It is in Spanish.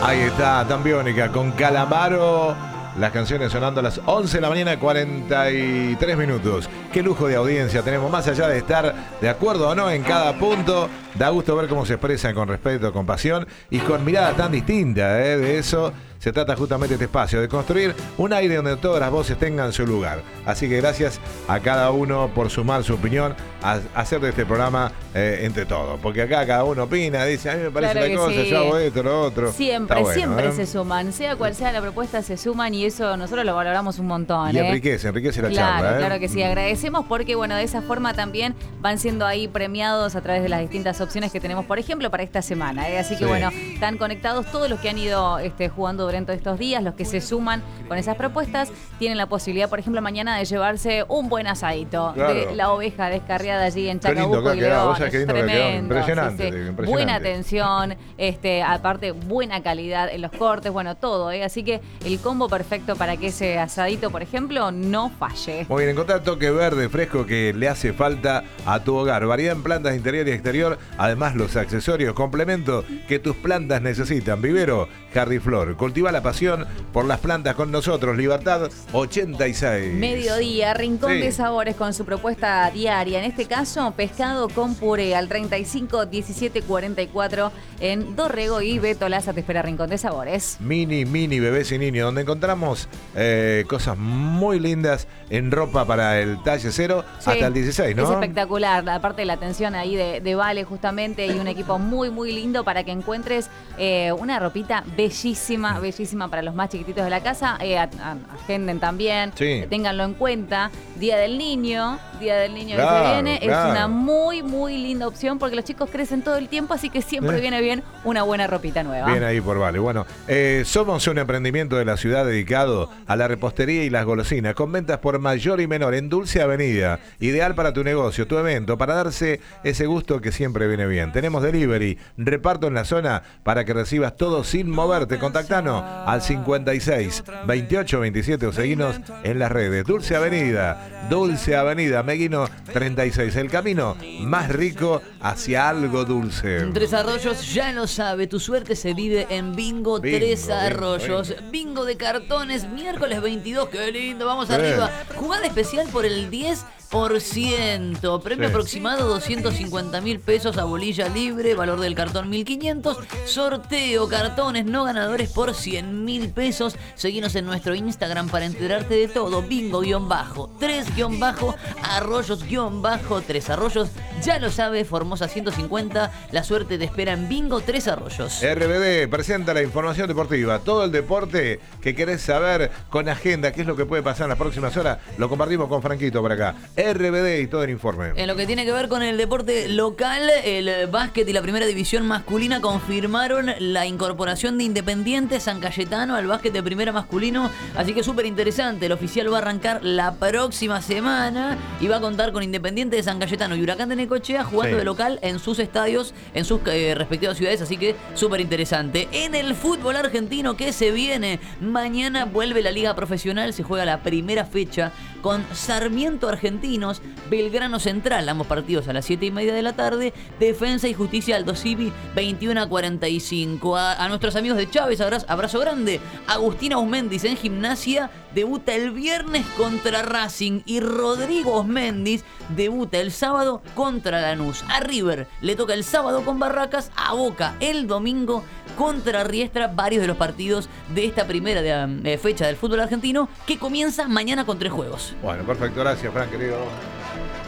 Ahí está, tan biónica, con Calamaro. Las canciones sonando a las 11 de la mañana, 43 minutos. Qué lujo de audiencia tenemos, más allá de estar de acuerdo o no en cada punto. Da gusto ver cómo se expresan con respeto, con pasión y con mirada tan distinta. De eso se trata justamente este espacio, de construir un aire donde todas las voces tengan su lugar. Así que gracias a cada uno por sumar su opinión, a hacer de este programa entre todos. Porque acá cada uno opina, dice, a mí me parece claro una cosa, sí. Yo hago esto, lo otro. Siempre, bueno, siempre se suman. Sea cual sea la propuesta, se suman y eso nosotros lo valoramos un montón. Y enriquece la charla. Claro que sí. Agradecemos porque, bueno, de esa forma también van siendo ahí premiados a través de las distintas opciones que tenemos, por ejemplo, para esta semana. Así que, bueno, están conectados todos los que han ido jugando durante estos días, los que se suman con esas propuestas, tienen la posibilidad, por ejemplo, mañana de llevarse un buen asadito de la oveja descarriada allí en Chacabuco y León. Tremendo. Impresionante, impresionante. Buena atención, aparte buena calidad en los cortes, bueno, todo. Así que el combo perfecto para que ese asadito, por ejemplo, no falle. Muy bien, encontrar toque verde fresco que le hace falta a tu hogar. Variedad en plantas de interior y exterior, además los accesorios, complemento que tus plantas necesitan. Vivero Jardiflor, cultiva la pasión por las plantas con nosotros. Libertad 86. Mediodía, Rincón de Sabores con su propuesta diaria. En este caso, pescado con puré al 35 17 44 en Dorrego y Beto Laza te espera Rincón de Sabores. Mini, bebés y niños, donde encontramos cosas muy lindas en ropa para el talle 0 hasta el 16, ¿no? Es espectacular, aparte de la atención ahí de Vale justamente y un equipo muy, muy lindo para que encuentres una ropita bellísima para los más chiquititos de la casa. Agenden también, ténganlo en cuenta. Día del Niño que se viene, es una muy, muy linda opción porque los chicos crecen todo el tiempo, así que siempre viene bien una buena ropita nueva. Bien ahí por Vale. Bueno, somos un emprendimiento de la ciudad dedicado a la repostería y las golosinas, con ventas por mayor y menor en Dulce Avenida. Ideal para tu negocio, tu evento, para darse ese gusto que siempre viene bien. Tenemos delivery, reparto en la zona para que recibas todo sin moverte. Contactanos al 56 28 27 o seguinos en las redes. Dulce Avenida, Meguino 36. El camino más rico hacia algo dulce. Tres Arroyos, ya lo sabe, tu suerte se vive en Bingo Tres Arroyos. Bingo de cartones, miércoles 22, qué lindo, vamos arriba. Jugada especial por el 10%. Premio aproximado 250.000 pesos a bolilla libre, valor del cartón 1.500. Sorteo, cartones no ganadores por 100.000 pesos. Seguinos en nuestro Instagram para enterarte de todo. Bingo-3-Arroyos-3 Arroyos. Ya lo sabe, Formosa 150. La suerte te espera en Bingo Tres Arroyos. RBD presenta la información deportiva. Todo el deporte que querés saber con agenda, qué es lo que puede pasar en las próximas horas, lo compartimos con Franquito por acá. RBD y todo el informe. En lo que tiene que ver con el deporte local, el básquet y la primera división masculina confirmaron la incorporación de Independiente San Cayetano al básquet de primera masculino, así que súper interesante. El oficial va a arrancar la próxima semana y va a contar con Independiente de San Cayetano y Huracán de Necochea jugando de local en sus estadios, en sus respectivas ciudades, así que súper interesante. En el fútbol argentino que se viene, mañana vuelve la liga profesional, se juega la primera fecha con Sarmiento Argentinos, Belgrano Central, ambos partidos a las 7:30 de la tarde, Defensa y Justicia Aldo Civi, 21:45. A nuestros amigos de Chávez, abrazo grande. Agustín Ausmendis en Gimnasia debuta el viernes contra Racing y Rodrigo Osmendis debuta el sábado contra Lanús. A River le toca el sábado con Barracas, a Boca el domingo contra Riestra, varios de los partidos de esta primera fecha del fútbol argentino que comienza mañana con 3 juegos. Bueno, perfecto, gracias, Fran, querido.